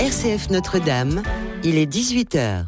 RCF Notre-Dame, il est 18h.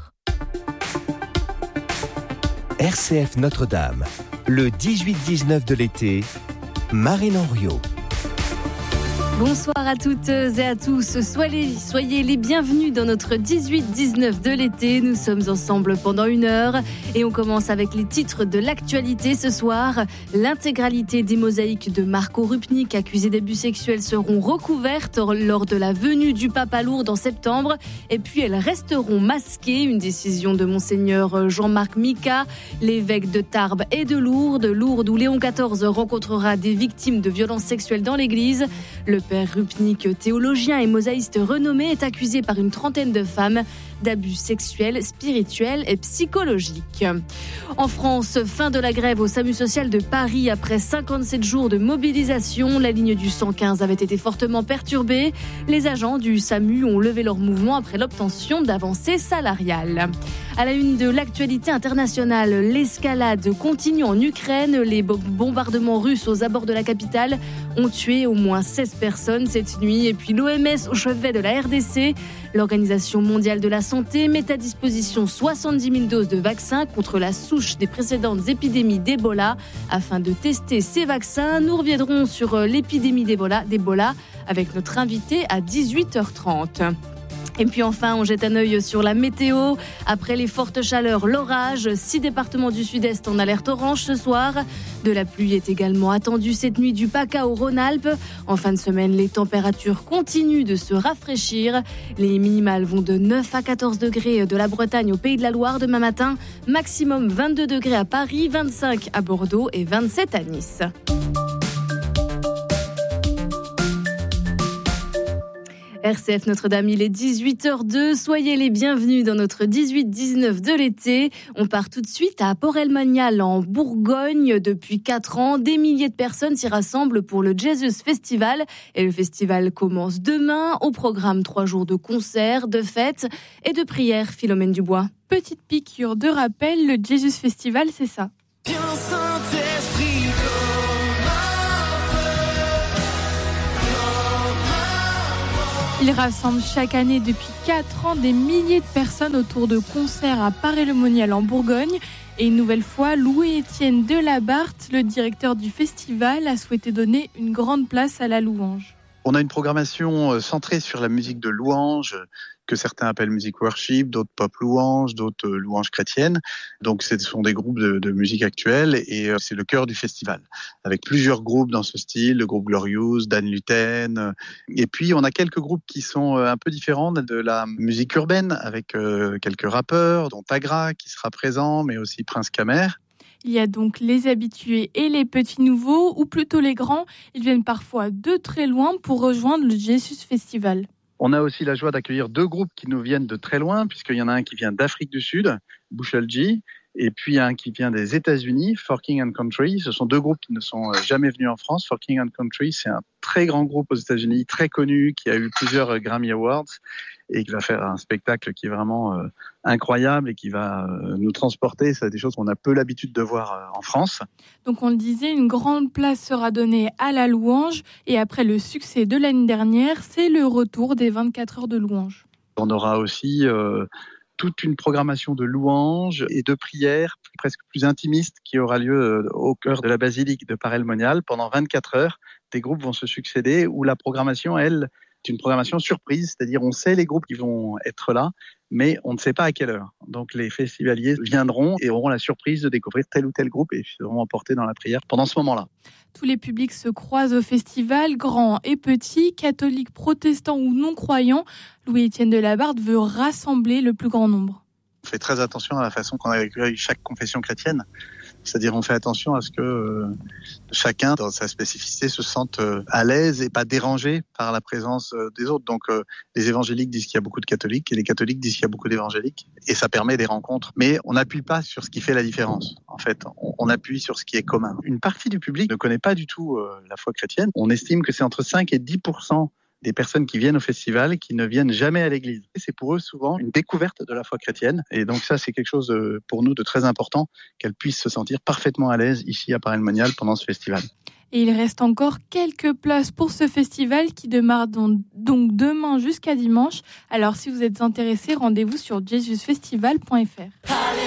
RCF Notre-Dame, le 18-19 de l'été, Marine Henriot. Bonsoir à toutes et à tous, soyez les bienvenus dans notre 18-19 de l'été. Nous sommes ensemble pendant 1 heure et on commence avec les titres de l'actualité ce soir. L'intégralité des mosaïques de Marco Rupnik accusé d'abus sexuels seront recouvertes lors de la venue du pape à Lourdes en septembre et puis elles resteront masquées, une décision de Monseigneur Jean-Marc Mika, l'évêque de Tarbes et de Lourdes où Léon XIV rencontrera des victimes de violences sexuelles dans l'église. Le père Rupnik, théologien et mosaïste renommé, est accusé par une trentaine de femmes d'abus sexuels, spirituels et psychologiques. En France, fin de la grève au SAMU social de Paris après 57 jours de mobilisation. La ligne du 115 avait été fortement perturbée. Les agents du SAMU ont levé leur mouvement après l'obtention d'avancées salariales. À la une de l'actualité internationale, l'escalade continue en Ukraine. Les bombardements russes aux abords de la capitale ont tué au moins 16 personnes cette nuit. Et puis l'OMS au chevet de la RDC. L'Organisation mondiale de la santé met à disposition 70 000 doses de vaccins contre la souche des précédentes épidémies d'Ebola. Afin de tester ces vaccins, nous reviendrons sur l'épidémie d'Ebola avec notre invité à 18h30. Et puis enfin, on jette un œil sur la météo. Après les fortes chaleurs, l'orage. 6 départements du sud-est en alerte orange ce soir. De la pluie est également attendue cette nuit du PACA au Rhône-Alpes. En fin de semaine, les températures continuent de se rafraîchir. Les minimales vont de 9 à 14 degrés de la Bretagne au Pays de la Loire demain matin. Maximum 22 degrés à Paris, 25 à Bordeaux et 27 à Nice. RCF Notre-Dame, il est 18h02. Soyez les bienvenus dans notre 18-19 de l'été. On part tout de suite à Port-el-Monial en Bourgogne. Depuis 4 ans, des milliers de personnes s'y rassemblent pour le Jesus Festival. Et le festival commence demain. Au programme 3 jours de concerts, de fêtes et de prières. Philomène Dubois. Petite piqûre de rappel, le Jesus Festival, c'est ça. Il rassemble chaque année depuis 4 ans des milliers de personnes autour de concerts à Port-el-Monial en Bourgogne. Et une nouvelle fois, Louis-Étienne Delabarthe, le directeur du festival, a souhaité donner une grande place à la louange. On a une programmation centrée sur la musique de louange, que certains appellent musique worship, d'autres pop louange, d'autres louanges chrétiennes. Donc ce sont des groupes de musique actuelle et c'est le cœur du festival. Avec plusieurs groupes dans ce style, le groupe Glorious, Dan Luten. Et puis on a quelques groupes qui sont un peu différents de la musique urbaine, avec quelques rappeurs, dont Tagra qui sera présent, mais aussi Prince Kamer. Il y a donc les habitués et les petits nouveaux, ou plutôt les grands. Ils viennent parfois de très loin pour rejoindre le Jesus Festival. On a aussi la joie d'accueillir 2 groupes qui nous viennent de très loin, puisqu'il y en a un qui vient d'Afrique du Sud, Bushel G, et puis un qui vient des États-Unis, For King and Country. Ce sont 2 groupes qui ne sont jamais venus en France. For King and Country, c'est un très grand groupe aux États-Unis, très connu, qui a eu plusieurs Grammy Awards et qui va faire un spectacle qui est vraiment incroyable et qui va nous transporter. C'est des choses qu'on a peu l'habitude de voir en France. Donc on le disait, une grande place sera donnée à la louange. Et après le succès de l'année dernière, c'est le retour des 24 heures de louange. On aura aussi toute une programmation de louanges et de prières presque plus intimiste qui aura lieu au cœur de la basilique de Port-el-Monial pendant 24 heures. Des groupes vont se succéder où la programmation, elle, est une programmation surprise, c'est-à-dire on sait les groupes qui vont être là, mais on ne sait pas à quelle heure. Donc les festivaliers viendront et auront la surprise de découvrir tel ou tel groupe et seront emportés dans la prière pendant ce moment-là. Tous les publics se croisent au festival, grands et petits, catholiques, protestants ou non-croyants. Louis-Étienne Delabarthe veut rassembler le plus grand nombre. On fait très attention à la façon qu'on accueille chaque confession chrétienne. C'est-à-dire on fait attention à ce que chacun, dans sa spécificité, se sente à l'aise et pas dérangé par la présence des autres. Donc les évangéliques disent qu'il y a beaucoup de catholiques et les catholiques disent qu'il y a beaucoup d'évangéliques. Et ça permet des rencontres. Mais on n'appuie pas sur ce qui fait la différence. En fait, on appuie sur ce qui est commun. Une partie du public ne connaît pas du tout la foi chrétienne. On estime que c'est entre 5 et 10% des personnes qui viennent au festival qui ne viennent jamais à l'église. Et c'est pour eux souvent une découverte de la foi chrétienne. Et donc ça, c'est quelque chose pour nous de très important, qu'elles puissent se sentir parfaitement à l'aise ici à Port-el-Monial pendant ce festival. Et il reste encore quelques places pour ce festival qui démarre donc demain jusqu'à dimanche. Alors si vous êtes intéressés, rendez-vous sur jesusfestival.fr.